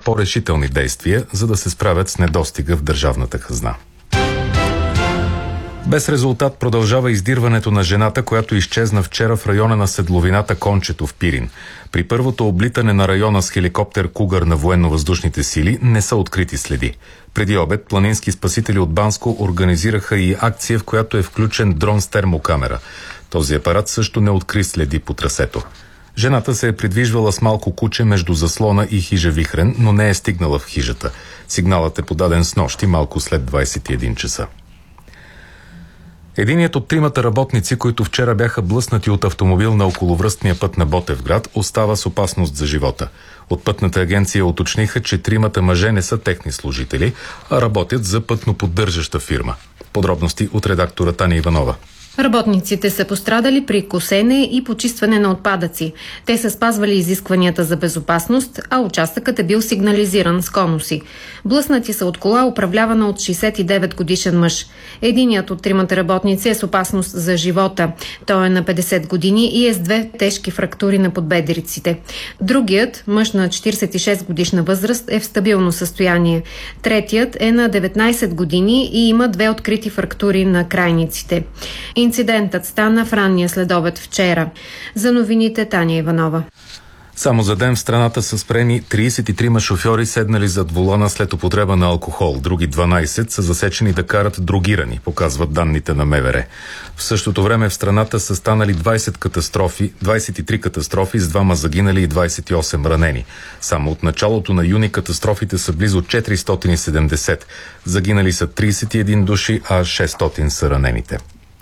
по-решителни действия, за да се справят с недостига в държавната хазна. Без резултат продължава издирването на жената, която изчезна вчера в района на седловината Кончето в Пирин. При първото облитане на района с хеликоптер Кугър на военно-въздушните сили не са открити следи. Преди обед планински спасители от Банско организираха и акция, в която е включен дрон с термокамера. Този апарат също не откри следи по трасето. Жената се е придвижвала с малко куче между заслона и хижа Вихрен, но не е стигнала в хижата. Сигналът е подаден снощи, малко след 21 часа. Единият от тримата работници, които вчера бяха блъснати от автомобил на околовръстния път на Ботевград, остава с опасност за живота. От пътната агенция уточниха, че тримата мъже не са техни служители, а работят за пътноподдържаща фирма. Подробности от редактора Таня Иванова. Работниците са пострадали при косене и почистване на отпадъци. Те са спазвали изискванията за безопасност, а участъкът е бил сигнализиран с конуси. Блъснати са от кола, управлявана от 69 годишен мъж. Единият от тримата работници е с опасност за живота. Той е на 50 години и е с 2 тежки фрактури на подбедриците. Другият, мъж на 46 годишна възраст, е в стабилно състояние. Третият е на 19 години и има 2 открити фрактури на крайниците. Инцидентът стана в ранния следобед вчера. За новините Таня Иванова. Само за ден в страната са спрени 33 шофьори, седнали зад волана след употреба на алкохол. Други 12 са засечени да карат дрогирани, показват данните на МВР. В същото време в страната са станали 23 катастрофи с 2 загинали и 28 ранени. Само от началото на юни катастрофите са близо 470. Загинали са 31 души, а 600 са ранените.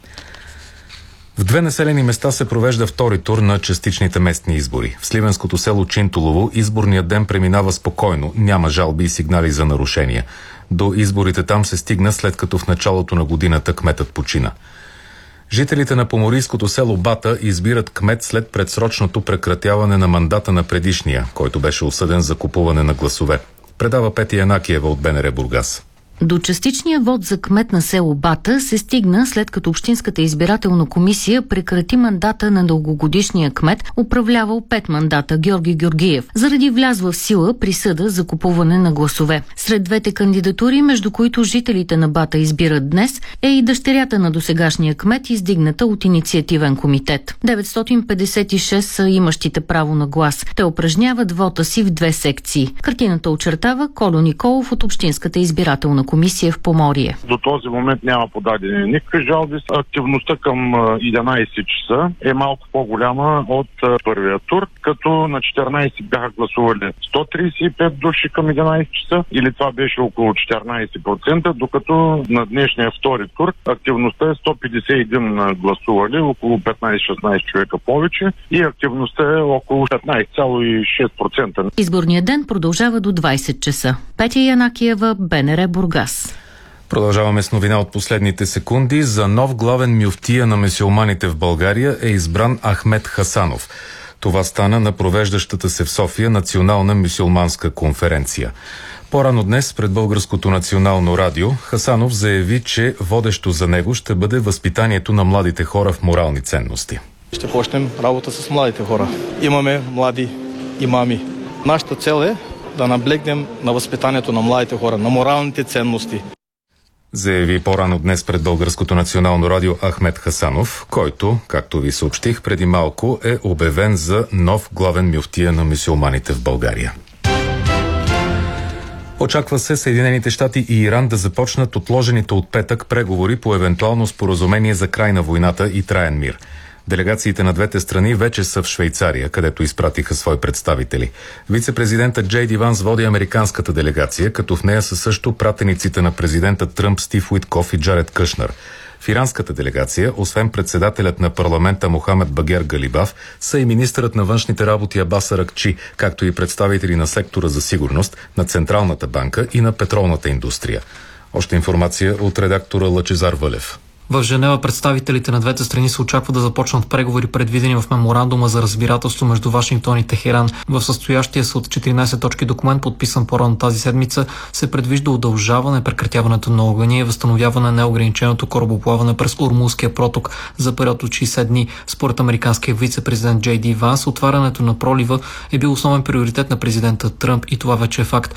В 2 населени места се провежда втори тур на частичните местни избори. В сливенското село Чинтулово изборният ден преминава спокойно, няма жалби и сигнали за нарушения. До изборите там се стигна, след като в началото на годината кметът почина. Жителите на поморийското село Бата избират кмет след предсрочното прекратяване на мандата на предишния, който беше осъден за купуване на гласове. Предава Петя Янакиева от БНР Бургас. До частичния вод за кмет на село Бата се стигна, след като Общинската избирателна комисия прекрати мандата на дългогодишния кмет, управлявал 5 мандата, Георги Георгиев, заради влязла в сила присъда за купуване на гласове. Сред двете кандидатури, между които жителите на Бата избират днес, е и дъщерята на досегашния кмет, издигната от инициативен комитет. 956 са имащите право на глас. Те упражняват вота си в 2 секции. Картината очертава Коло Николов от Общинската избирателна комисия в Поморие. До този момент няма подадени никакви жалби. Активността към 11 часа е малко по-голяма от първия тур, като на 14 бяха гласували 135 души към 11 часа, или това беше около 14%, докато на днешния втори тур активността е 151 гласували, около 15-16 човека повече, и активността е около 15,6%. Изборният ден продължава до 20 часа. Петя Янакиева, БНР Бургас. Продължаваме с новина от последните секунди. За нов главен мюфтия на мюсюлманите в България е избран Ахмед Хасанов. Това стана на провеждащата се в София национална мюсюлманска конференция. По-рано днес пред Българското национално радио Хасанов заяви, че водещо за него ще бъде възпитанието на младите хора в морални ценности. Ще почнем работа с младите хора. Имаме млади имами. Нашата цел е да наблегнем на възпитанието на младите хора, на моралните ценности. Заяви по-рано днес пред Българското национално радио Ахмед Хасанов, който, както ви съобщих преди малко, е обявен за нов главен мюфтия на мюсюлманите в България. Очаква се Съединените щати и Иран да започнат отложените от петък преговори по евентуално споразумение за край на войната и траен мир. Делегациите на двете страни вече са в Швейцария, където изпратиха свои представители. Вице-президентът Джей Ди Ванс води американската делегация, като в нея са също пратениците на президента Тръмп Стив Уиткоф и Джаред Кушнер. В иранската делегация, освен председателят на парламента Мохамед Багер Галибаф, са и министърът на външните работи Абас Аракчи, както и представители на сектора за сигурност, на Централната банка и на петролната индустрия. Още информация от редактора Лъчезар Вълев. В Женева представителите на двете страни се очаква да започнат преговори, предвидени в меморандума за разбирателство между Вашингтон и Техеран. В състоящия се от 14 точки документ, подписан по-рано тази седмица, се предвижда удължаване прекратяването на огъня и възстановяване на неограниченото корабоплаване през Ормузския проток за период от 60 дни. Според американския вице-президент Джей Ди Ванс, отварянето на пролива е бил основен приоритет на президента Тръмп и това вече е факт.